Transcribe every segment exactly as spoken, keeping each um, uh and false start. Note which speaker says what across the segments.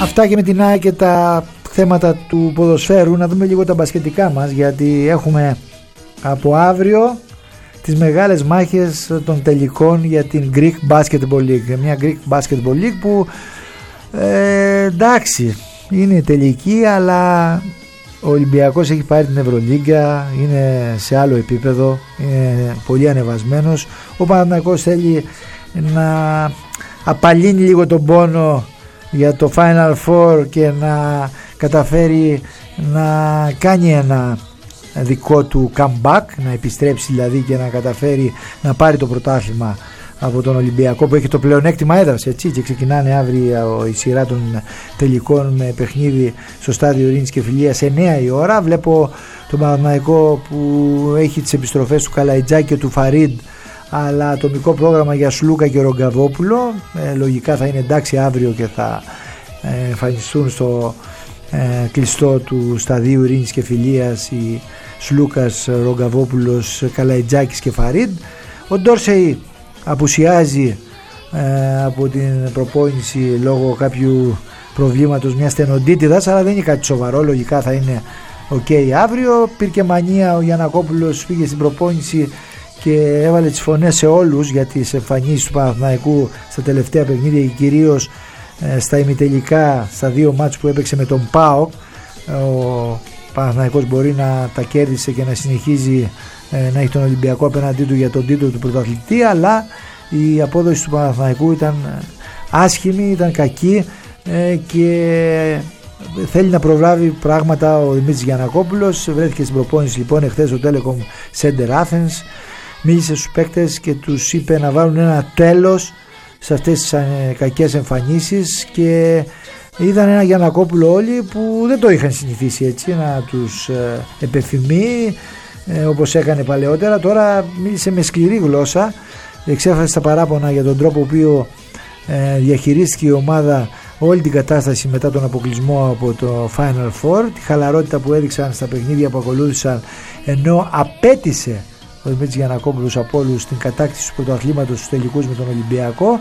Speaker 1: Αυτά και με την ΑΕΚ και τα θέματα του ποδοσφαίρου. Να δούμε λίγο τα μπασκετικά μας, γιατί έχουμε από αύριο τις μεγάλες μάχες των τελικών για την Greek Basketball League. Μια Greek Basketball League που ε, εντάξει είναι τελική, αλλά ο Ολυμπιακός έχει πάρει την Ευρωλίγκα, είναι σε άλλο επίπεδο, είναι πολύ ανεβασμένος. Ο Παναθηναϊκός θέλει να απαλύνει λίγο τον πόνο για το Final Four και να καταφέρει να κάνει ένα δικό του comeback, να επιστρέψει δηλαδή και να καταφέρει να πάρει το πρωτάθλημα από τον Ολυμπιακό, που έχει το πλεονέκτημα έδρας, έτσι, και ξεκινάνε αύριο η σειρά των τελικών με παιχνίδι στο στάδιο Ειρήνης και Φιλίας εννιά η ώρα. Βλέπω τον Παναθηναϊκό που έχει τις επιστροφές του Καλαϊτζάκη και του Φαρίντ, αλλά ατομικό πρόγραμμα για Σλούκα και Ρογκαβόπουλο. ε, λογικά θα είναι εντάξει αύριο και θα ε, εμφανιστούν στο ε, κλειστό του σταδίου Ειρήνης και Φιλίας οι Σλούκας, Ρογκαβόπουλος, Καλαϊτζάκης και Φαρίντ. Ο Ντόρσεϊ απουσιάζει ε, από την προπόνηση λόγω κάποιου προβλήματος μιας στενοντίτιδας, αλλά δεν είναι κάτι σοβαρό, λογικά θα είναι ok αύριο. Πήρε μανία ο Γιαννακόπουλος, πήγε στην προπόνηση και έβαλε τις φωνές σε όλους για τις εμφανίσεις του Παναθηναϊκού στα τελευταία παιχνίδια και κυρίως ε, στα ημιτελικά, στα δύο μάτς που έπαιξε με τον ΠΑΟΚ. Ο Παναθηναϊκός μπορεί να τα κέρδισε και να συνεχίζει ε, να έχει τον Ολυμπιακό απέναντί του για τον τίτλο του πρωταθλητή, αλλά η απόδοση του Παναθηναϊκού ήταν άσχημη, ήταν κακή ε, και θέλει να προλάβει πράγματα ο Δημήτρης Γιαννακόπουλος. Βρέθηκε στην προπόνηση λοιπόν εχθές στο Telecom Center Athens, μίλησε στους παίκτες και τους είπε να βάλουν ένα τέλος σε αυτές τις ε, κακές εμφανίσεις, και είδαν ένα Γιαννακόπουλο όλοι που δεν το είχαν συνηθίσει έτσι να τους ε, επεφημεί ε, όπως έκανε παλαιότερα. Τώρα μίλησε με σκληρή γλώσσα, εξέφρασε τα παράπονα για τον τρόπο που οποίο ε, διαχειρίστηκε η ομάδα όλη την κατάσταση μετά τον αποκλεισμό από το Final Four, τη χαλαρότητα που έδειξαν στα παιχνίδια που ακολούθησαν, ενώ απέτησε ο Δημήτρης Γιαννακόπουλος από όλους την κατάκτηση του πρωταθλήματος στους τελικούς με τον Ολυμπιακό.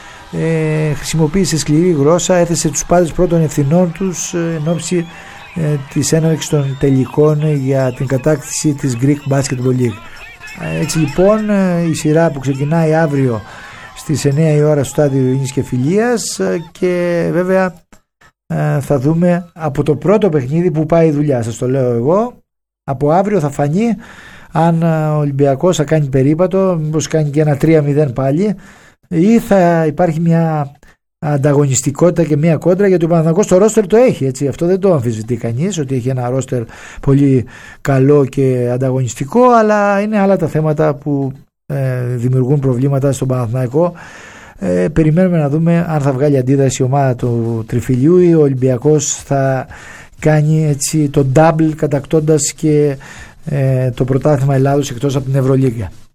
Speaker 1: Ε, χρησιμοποίησε σκληρή γλώσσα, έθεσε τους πάντες πρώτων ευθυνών τους ε, εν ώψη ε, της έναρξης των τελικών για την κατάκτηση της Greek Basketball League. Ε, έτσι λοιπόν ε, η σειρά που ξεκινάει αύριο στις εννιά η ώρα στο στάδιο Ειρήνης και Φιλίας, ε, και βέβαια ε, θα δούμε από το πρώτο παιχνίδι που πάει η δουλειά, σας το λέω εγώ. Από αύριο θα φανεί αν ο Ολυμπιακός θα κάνει περίπατο, μήπως κάνει και ένα τρία μηδέν πάλι, ή θα υπάρχει μια ανταγωνιστικότητα και μια κόντρα, γιατί ο Παναθηναϊκός το ρόστερ το έχει, έτσι, αυτό δεν το αμφισβητεί κανείς, ότι έχει ένα ρόστερ πολύ καλό και ανταγωνιστικό, αλλά είναι άλλα τα θέματα που ε, δημιουργούν προβλήματα στον Παναθηναϊκό. Ε, περιμένουμε να δούμε αν θα βγάλει αντίδραση η ομάδα του Τριφυλιού ή ο Ολυμπιακός θα κάνει έτσι το double, κατακτώντας και ε, το πρωτάθλημα Ελλάδος εκτός από την Ευρωλίγκα.